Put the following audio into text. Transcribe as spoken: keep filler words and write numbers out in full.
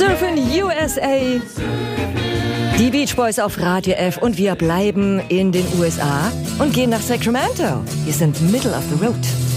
Surfin' U S A. Die Beach Boys auf Radio F und wir bleiben in den U S A und gehen nach Sacramento. Wir sind middle of the road.